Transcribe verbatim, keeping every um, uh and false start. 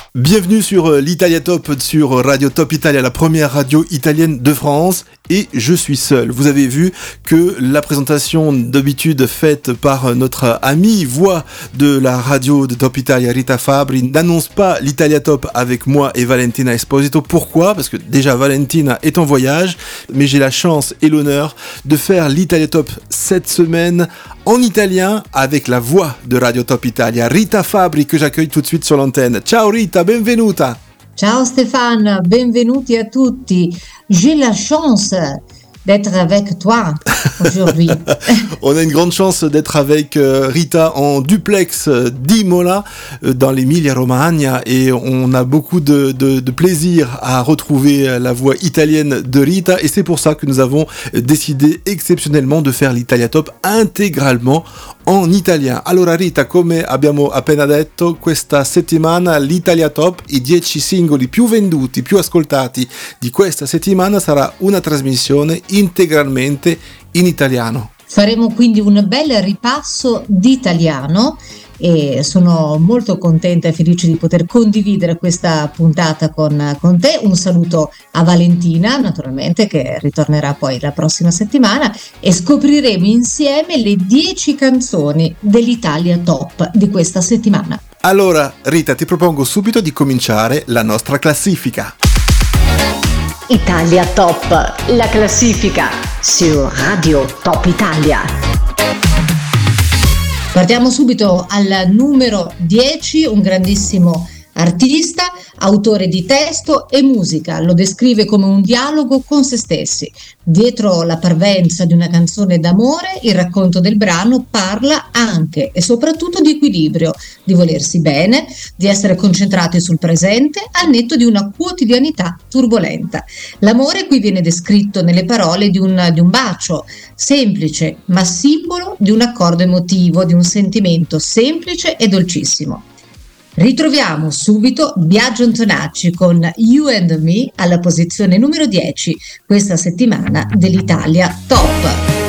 Bienvenue sur l'Italia Top sur Radio Top Italia, la première radio italienne de France, et je suis seul. Vous avez vu que la présentation d'habitude faite par notre amie voix de la radio de Top Italia, Rita Fabri, n'annonce pas l'Italia Top avec moi et Valentina Esposito. Pourquoi ? Parce que déjà Valentina est en voyage, mais j'ai la chance et l'honneur de faire l'Italia Top cette semaine en italien avec la voix de Radio Top Italia, Rita Fabri, que j'accueille tout de suite sur l'antenne. Ciao Rita, benvenuta. Ciao Stéphane, benvenuti a tutti. J'ai la chance d'être avec toi aujourd'hui. On a une grande chance d'être avec euh, Rita en duplex euh, d'Imola euh, dans l'Emilia-Romagna, et on a beaucoup de, de, de plaisir à retrouver euh, la voix italienne de Rita, et c'est pour ça que nous avons décidé exceptionnellement de faire l'Italia Top intégralement en italien. Allora Rita, come abbiamo appena detto, questa settimana l'Italia Top, i dieci singoli più venduti, più ascoltati di questa settimana, sarà una trasmissione integralmente in italiano. Faremo quindi un bel ripasso di italiano e sono molto contenta e felice di poter condividere questa puntata con, con te. Un saluto a Valentina, naturalmente, che ritornerà poi la prossima settimana, e scopriremo insieme le dieci canzoni dell'Italia Top di questa settimana. Allora Rita, ti propongo subito di cominciare la nostra classifica. Italia Top, la classifica su Radio Top Italia. Partiamo subito al numero dieci, un grandissimo artista, autore di testo e musica. Lo descrive come un dialogo con se stessi. Dietro la parvenza di una canzone d'amore, il racconto del brano parla anche e soprattutto di equilibrio, di volersi bene, di essere concentrati sul presente al netto di una quotidianità turbolenta. L'amore qui viene descritto nelle parole di un, di un bacio semplice, ma simbolo di un accordo emotivo, di un sentimento semplice e dolcissimo. Ritroviamo subito Biagio Antonacci con You and Me alla posizione numero dieci questa settimana dell'Italia Top.